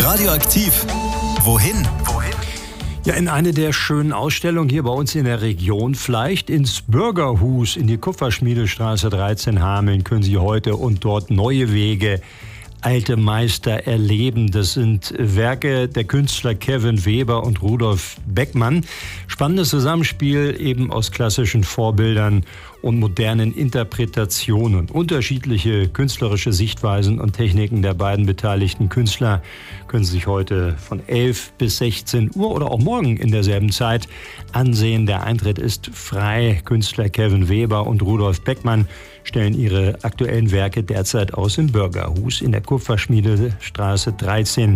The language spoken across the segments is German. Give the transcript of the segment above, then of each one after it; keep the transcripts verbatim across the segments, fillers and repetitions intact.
Radioaktiv. Wohin? Wohin? Ja, in eine der schönen Ausstellungen hier bei uns in der Region, vielleicht ins Bürgerhus in die Kupferschmiedestraße dreizehn Hameln, können Sie heute und dort neue Wege, alte Meister erleben. Das sind Werke der Künstler Kevin Weber und Rudolf Beckmann. Spannendes Zusammenspiel eben aus klassischen Vorbildern und modernen Interpretationen. Unterschiedliche künstlerische Sichtweisen und Techniken der beiden beteiligten Künstler können Sie sich heute von elf bis sechzehn Uhr oder auch morgen in derselben Zeit ansehen. Der Eintritt ist frei. Künstler Kevin Weber und Rudolf Beckmann stellen ihre aktuellen Werke derzeit aus im Bürgerhus in der Kupferschmiedestraße dreizehn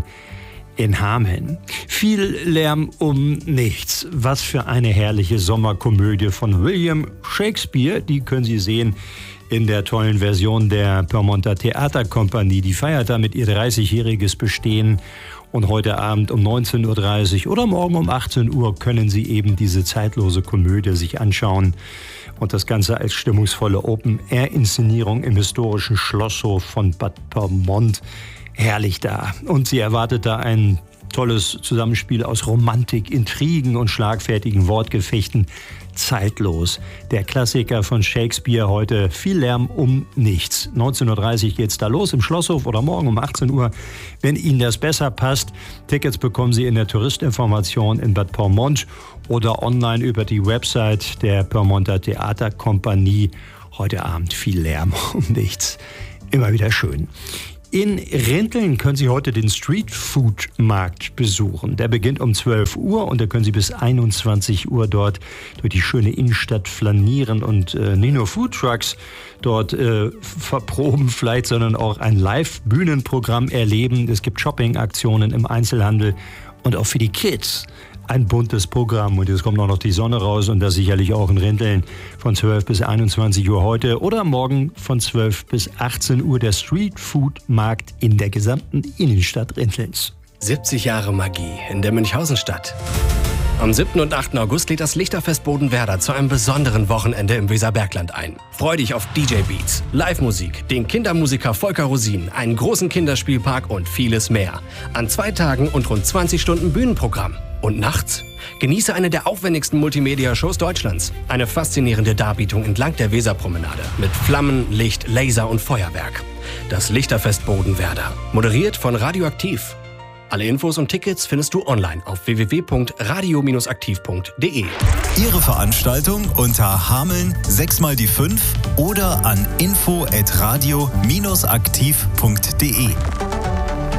in Hameln. Viel Lärm um nichts. Was für eine herrliche Sommerkomödie von William Shakespeare. Die können Sie sehen in der tollen Version der Pyrmonter Theaterkompanie. Die feiert damit ihr dreißigjähriges Bestehen. Und heute Abend um neunzehn Uhr dreißig oder morgen um achtzehn Uhr können Sie eben diese zeitlose Komödie sich anschauen. Und das Ganze als stimmungsvolle Open-Air-Inszenierung im historischen Schlosshof von Bad Pyrmont. Herrlich da. Und sie erwartet da ein tolles Zusammenspiel aus Romantik, Intrigen und schlagfertigen Wortgefechten. Zeitlos. Der Klassiker von Shakespeare heute. Viel Lärm um nichts. neunzehn Uhr dreißig geht's da los im Schlosshof oder morgen um achtzehn Uhr. Wenn Ihnen das besser passt, Tickets bekommen Sie in der Touristinformation in Bad Pyrmont oder online über die Website der Pyrmonter Theaterkompanie. Heute Abend viel Lärm um nichts. Immer wieder schön. In Rinteln können Sie heute den Streetfood-Markt besuchen. Der beginnt um zwölf Uhr und da können Sie bis einundzwanzig Uhr dort durch die schöne Innenstadt flanieren und äh, nicht nur Foodtrucks dort äh, verproben vielleicht, sondern auch ein Live-Bühnenprogramm erleben. Es gibt Shopping-Aktionen im Einzelhandel und auch für die Kids ein buntes Programm. Und jetzt kommt auch noch die Sonne raus und das sicherlich auch in Rinteln von zwölf bis einundzwanzig Uhr heute oder morgen von zwölf bis achtzehn Uhr der Streetfood-Markt in der gesamten Innenstadt Rintelns. siebzig Jahre Magie in der Münchhausenstadt. Am siebten und achten August lädt das Lichterfest Bodenwerder zu einem besonderen Wochenende im Weserbergland ein. Freu dich auf D J Beats, Live-Musik, den Kindermusiker Volker Rosin, einen großen Kinderspielpark und vieles mehr. An zwei Tagen und rund zwanzig Stunden Bühnenprogramm. Und nachts? Genieße eine der aufwendigsten Multimedia-Shows Deutschlands. Eine faszinierende Darbietung entlang der Weserpromenade mit Flammen, Licht, Laser und Feuerwerk. Das Lichterfest Bodenwerder. Moderiert von Radioaktiv. Alle Infos und Tickets findest du online auf w w w punkt radio Bindestrich aktiv punkt d e. Ihre Veranstaltung unter Hameln sechs mal die fünf oder an info at radio Bindestrich aktiv punkt d e.